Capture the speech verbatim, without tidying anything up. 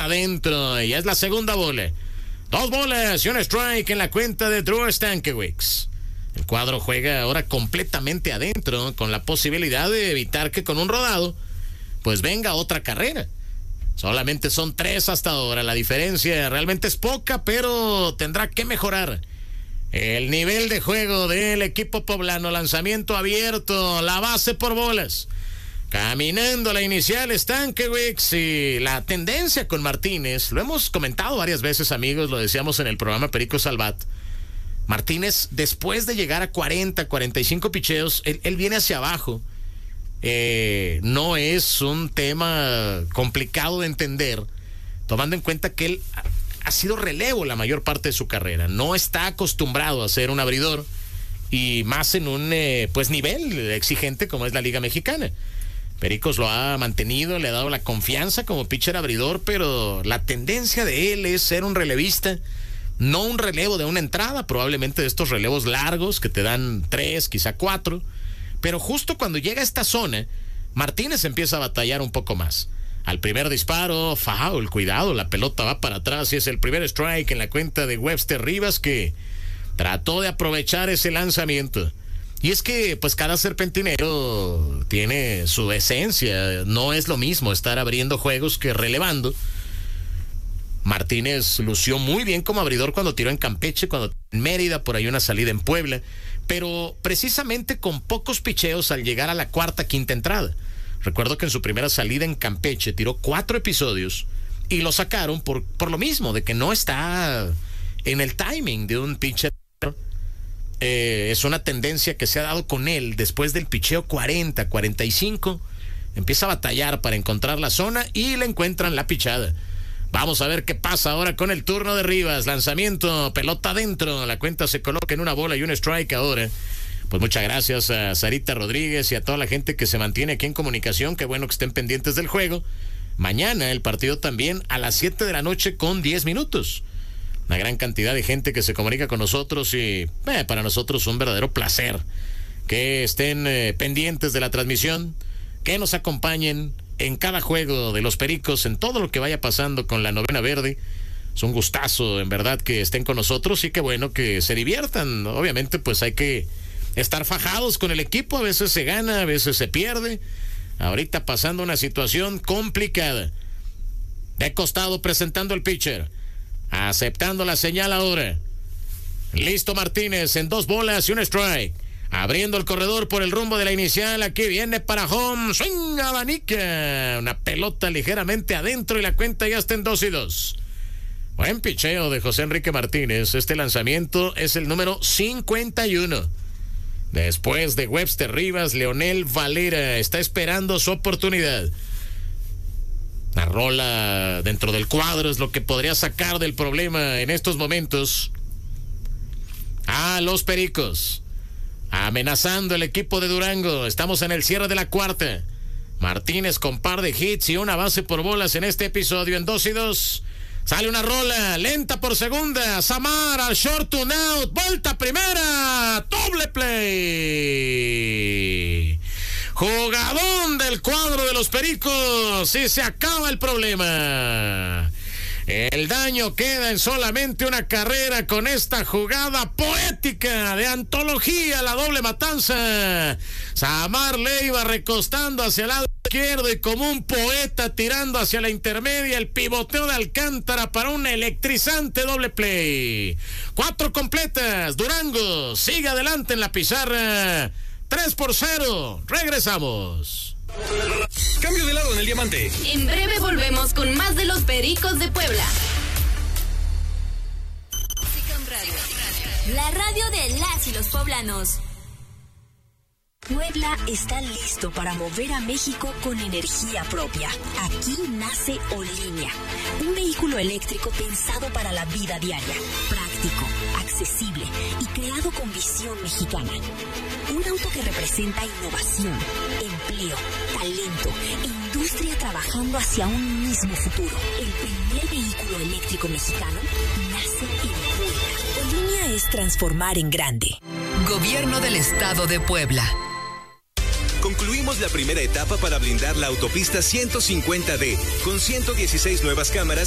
adentro. Ya es la segunda bola. Dos bolas y un strike en la cuenta de Drew Stankiewicz. El cuadro juega ahora completamente adentro, con la posibilidad de evitar que con un rodado pues venga otra carrera. Solamente son tres hasta ahora. La diferencia realmente es poca, pero tendrá que mejorar el nivel de juego del equipo poblano. Lanzamiento abierto, la base por bolas. Caminando la inicial Stankiewicz, y la tendencia con Martínez, lo hemos comentado varias veces, amigos, lo decíamos en el programa Perico Salvat. Martínez, después de llegar a cuarenta, cuarenta y cinco picheos, él, él viene hacia abajo. Eh, no es un tema complicado de entender, tomando en cuenta que él ha, ha sido relevo la mayor parte de su carrera. No está acostumbrado a ser un abridor, y más en un eh, pues nivel exigente como es la Liga Mexicana. Pericos lo ha mantenido, le ha dado la confianza como pitcher abridor, pero la tendencia de él es ser un relevista, no un relevo de una entrada, probablemente de estos relevos largos que te dan tres, quizá cuatro. Pero justo cuando llega a esta zona, Martínez empieza a batallar un poco más. Al primer disparo, foul, cuidado, la pelota va para atrás y es el primer strike en la cuenta de Webster Rivas, que trató de aprovechar ese lanzamiento. Y es que pues cada serpentinero tiene su esencia, no es lo mismo estar abriendo juegos que relevando. Martínez lució muy bien como abridor cuando tiró en Campeche, cuando en Mérida, por ahí una salida en Puebla, pero precisamente con pocos picheos al llegar a la cuarta, quinta entrada. Recuerdo que en su primera salida en Campeche tiró cuatro episodios y lo sacaron por, por lo mismo, de que no está en el timing de un pitcher. Eh, es una tendencia que se ha dado con él después del picheo cuarenta, cuarenta y cinco. Empieza a batallar para encontrar la zona y le encuentran la pichada. Vamos a ver qué pasa ahora con el turno de Rivas. Lanzamiento, pelota adentro. La cuenta se coloca en una bola y un strike ahora. Pues muchas gracias a Sarita Rodríguez y a toda la gente que se mantiene aquí en comunicación. Qué bueno que estén pendientes del juego. Mañana el partido también a las siete de la noche con diez minutos. Una gran cantidad de gente que se comunica con nosotros y eh, para nosotros un verdadero placer que estén eh, pendientes de la transmisión, que nos acompañen en cada juego de los Pericos, en todo lo que vaya pasando con la novena verde. Es un gustazo, en verdad, que estén con nosotros y qué bueno que se diviertan. Obviamente, pues hay que estar fajados con el equipo. A veces se gana, a veces se pierde. Ahorita pasando una situación complicada. De costado presentando el pitcher. Aceptando la señal ahora. Listo Martínez en dos bolas y un strike. Abriendo el corredor por el rumbo de la inicial. Aquí viene para home. Swing, abanica. Una pelota ligeramente adentro y la cuenta ya está en dos y dos. Buen picheo de José Enrique Martínez. Este lanzamiento es el número cincuenta y uno. Después de Webster Rivas, Leonel Valera está esperando su oportunidad. La rola dentro del cuadro es lo que podría sacar del problema en estos momentos a los Pericos. Amenazando el equipo de Durango. Estamos en el cierre de la cuarta. Martínez con par de hits y una base por bolas en este episodio en dos y dos. Sale una rola lenta por segunda. Samar al short, un out. Vuelta primera. Doble play. Jugadón del cuadro de los Pericos. Y se acaba el problema. El daño queda en solamente una carrera con esta jugada poética de antología, la doble matanza. Samar le iba recostando hacia el lado izquierdo y como un poeta tirando hacia la intermedia, el pivoteo de Alcántara para un electrizante doble play. Cuatro completas. Durango sigue adelante en la pizarra. tres por cero. Regresamos. Cambio de lado en el diamante. En breve volvemos con más de los Pericos de Puebla. La radio de las y los poblanos. Puebla está listo para mover a México con energía propia. Aquí nace Olinea, un vehículo eléctrico pensado para la vida diaria, práctico, accesible y creado con visión mexicana. Un auto que representa innovación, empleo, talento e industria trabajando hacia un mismo futuro. El primer vehículo eléctrico mexicano nace en Puebla. Olinea es transformar en grande. Gobierno del Estado de Puebla. Concluimos la primera etapa para blindar la autopista ciento cincuenta D con ciento dieciséis nuevas cámaras